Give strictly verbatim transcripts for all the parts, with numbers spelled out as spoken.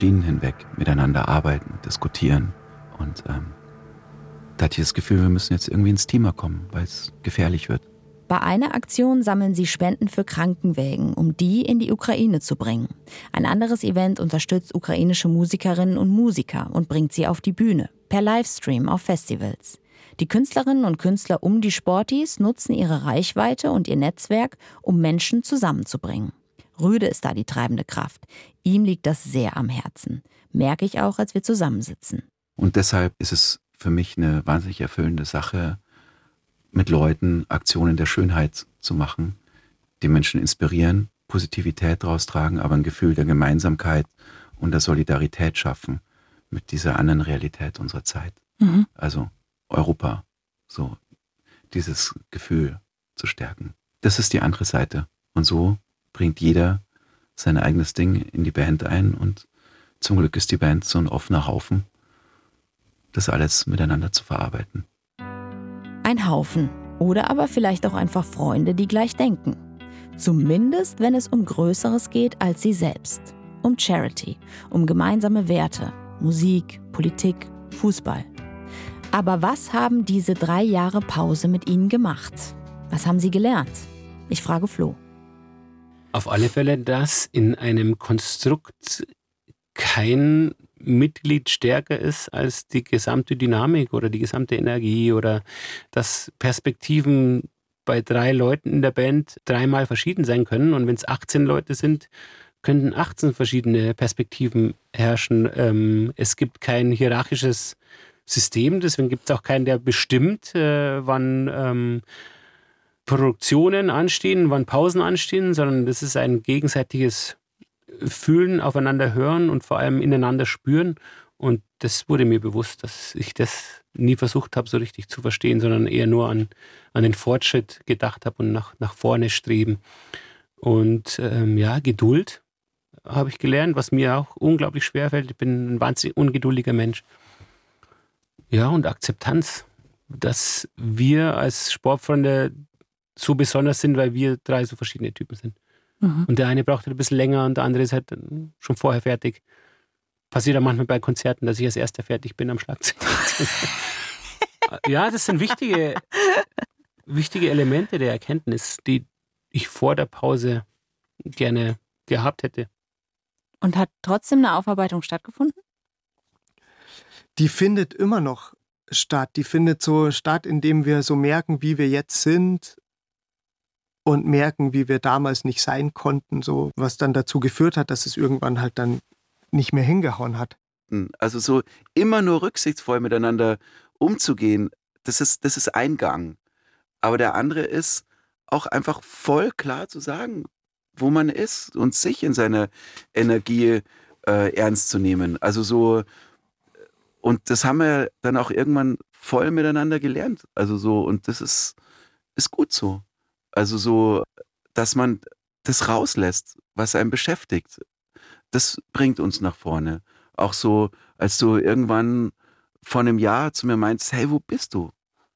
Schienen hinweg miteinander arbeiten, diskutieren. Und ähm, da hatte ich das Gefühl, wir müssen jetzt irgendwie ins Thema kommen, weil es gefährlich wird. Bei einer Aktion sammeln sie Spenden für Krankenwägen, um die in die Ukraine zu bringen. Ein anderes Event unterstützt ukrainische Musikerinnen und Musiker und bringt sie auf die Bühne, per Livestream auf Festivals. Die Künstlerinnen und Künstler um die Sportis nutzen ihre Reichweite und ihr Netzwerk, um Menschen zusammenzubringen. Rüde ist da die treibende Kraft. Ihm liegt das sehr am Herzen. Merke ich auch, als wir zusammensitzen. Und deshalb ist es für mich eine wahnsinnig erfüllende Sache, mit Leuten Aktionen der Schönheit zu machen, die Menschen inspirieren, Positivität daraus tragen, aber ein Gefühl der Gemeinsamkeit und der Solidarität schaffen mit dieser anderen Realität unserer Zeit. Mhm. Also Europa, so dieses Gefühl zu stärken. Das ist die andere Seite. Und so bringt jeder sein eigenes Ding in die Band ein und zum Glück ist die Band so ein offener Haufen, das alles miteinander zu verarbeiten. Ein Haufen. Oder aber vielleicht auch einfach Freunde, die gleich denken. Zumindest, wenn es um Größeres geht als sie selbst. Um Charity, um gemeinsame Werte, Musik, Politik, Fußball. Aber was haben diese drei Jahre Pause mit ihnen gemacht? Was haben sie gelernt? Ich frage Flo. Auf alle Fälle, dass in einem Konstrukt kein Mitglied stärker ist als die gesamte Dynamik oder die gesamte Energie oder dass Perspektiven bei drei Leuten in der Band dreimal verschieden sein können und wenn es achtzehn Leute sind, könnten achtzehn verschiedene Perspektiven herrschen. Ähm, es gibt kein hierarchisches System, deswegen gibt es auch keinen, der bestimmt, äh, wann ähm, Produktionen anstehen, wann Pausen anstehen, sondern das ist ein gegenseitiges Fühlen, aufeinander hören und vor allem ineinander spüren. Und das wurde mir bewusst, dass ich das nie versucht habe, so richtig zu verstehen, sondern eher nur an, an den Fortschritt gedacht habe und nach, nach vorne streben. Und ähm, ja, Geduld habe ich gelernt, was mir auch unglaublich schwerfällt. Ich bin ein wahnsinnig ungeduldiger Mensch. Ja, und Akzeptanz, dass wir als Sportfreunde so besonders sind, weil wir drei so verschiedene Typen sind. Mhm. Und der eine braucht halt ein bisschen länger und der andere ist halt schon vorher fertig. Passiert auch manchmal bei Konzerten, dass ich als Erster fertig bin am Schlagzeug. Ja, das sind wichtige, wichtige Elemente der Erkenntnis, die ich vor der Pause gerne gehabt hätte. Und hat trotzdem eine Aufarbeitung stattgefunden? Die findet immer noch statt. Die findet so statt, indem wir so merken, wie wir jetzt sind und merken, wie wir damals nicht sein konnten, so was dann dazu geführt hat, dass es irgendwann halt dann nicht mehr hingehauen hat. Also so immer nur rücksichtsvoll miteinander umzugehen, das ist, das ist ein Gang. Aber der andere ist auch einfach voll klar zu sagen, wo man ist und sich in seiner Energie äh, ernst zu nehmen. Also so, und das haben wir dann auch irgendwann voll miteinander gelernt. Also so, und das ist, ist gut so. Also so, dass man das rauslässt, was einen beschäftigt. Das bringt uns nach vorne. Auch so, als du irgendwann vor einem Jahr zu mir meinst, hey, wo bist du?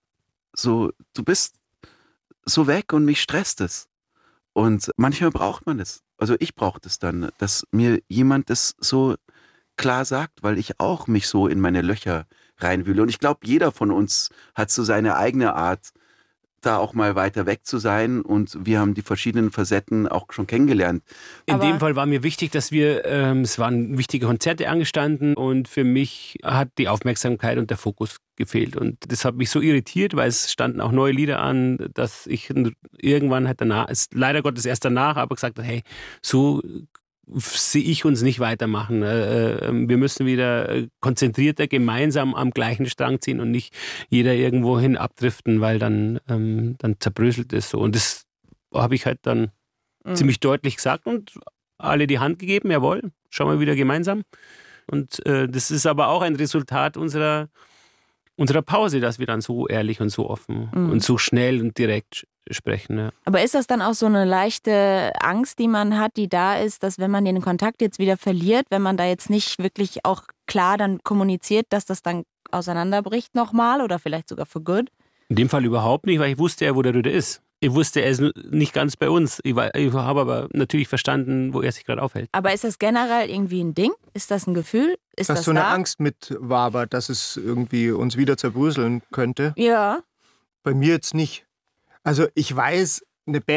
So, du bist so weg und mich stresst es. Und manchmal braucht man das. Also ich brauche das dann, dass mir jemand das so klar sagt, weil ich auch mich so in meine Löcher reinwühle. Und ich glaube, jeder von uns hat so seine eigene Art, da auch mal weiter weg zu sein und wir haben die verschiedenen Facetten auch schon kennengelernt. In dem Fall war mir wichtig, dass wir, ähm, es waren wichtige Konzerte angestanden und für mich hat die Aufmerksamkeit und der Fokus gefehlt und das hat mich so irritiert, weil es standen auch neue Lieder an, dass ich irgendwann halt danach, ist leider Gottes erst danach, aber gesagt habe, hey, so sehe ich uns nicht weitermachen. Wir müssen wieder konzentrierter gemeinsam am gleichen Strang ziehen und nicht jeder irgendwo hin abdriften, weil dann, ähm, dann zerbröselt es so. Und das habe ich halt dann mhm. ziemlich deutlich gesagt und alle die Hand gegeben, jawohl, schauen wir wieder gemeinsam. Und äh, das ist aber auch ein Resultat unserer, unserer Pause, dass wir dann so ehrlich und so offen mhm. und so schnell und direkt sprechen. Ja. Aber ist das dann auch so eine leichte Angst, die man hat, die da ist, dass wenn man den Kontakt jetzt wieder verliert, wenn man da jetzt nicht wirklich auch klar dann kommuniziert, dass das dann auseinanderbricht nochmal oder vielleicht sogar für gut? In dem Fall überhaupt nicht, weil ich wusste ja, wo der Rüde ist. Ich wusste, er ist nicht ganz bei uns. Ich, ich habe aber natürlich verstanden, wo er sich gerade aufhält. Aber ist das generell irgendwie ein Ding? Ist das ein Gefühl? Ist Dass das so eine da? Angst mit wabert, dass es irgendwie uns wieder zerbröseln könnte. Ja. Bei mir jetzt nicht. Also ich weiß, eine Band